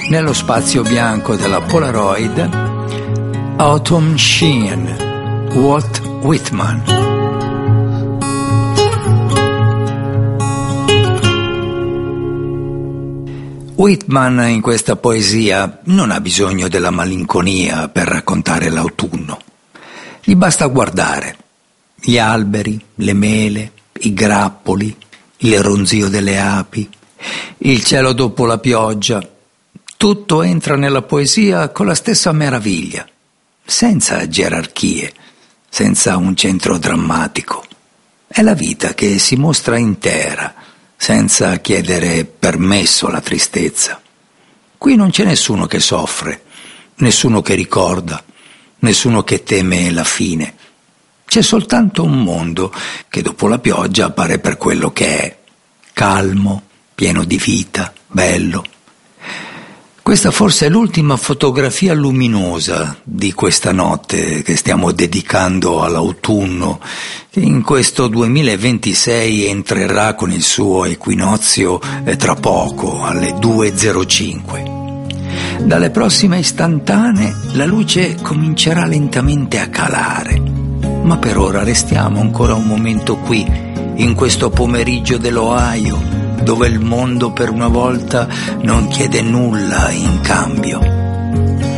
nello spazio bianco della Polaroid, Autumn Sheen, Walt Whitman. Whitman in questa poesia non ha bisogno della malinconia per raccontare l'autunno. Gli basta guardare gli alberi, le mele, i grappoli, il ronzio delle api, il cielo dopo la pioggia. Tutto entra nella poesia con la stessa meraviglia, senza gerarchie, senza un centro drammatico. È la vita che si mostra intera, senza chiedere permesso alla tristezza. Qui non c'è nessuno che soffre, nessuno che ricorda, nessuno che teme la fine. C'è soltanto un mondo che dopo la pioggia appare per quello che è, calmo, pieno di vita, bello. Questa forse è l'ultima fotografia luminosa di questa notte che stiamo dedicando all'autunno, che in questo 2026 entrerà con il suo equinozio tra poco, alle 2:05. Dalle prossime istantanee la luce comincerà lentamente a calare, ma per ora restiamo ancora un momento qui, in questo pomeriggio dell'Ohio, dove il mondo per una volta non chiede nulla in cambio.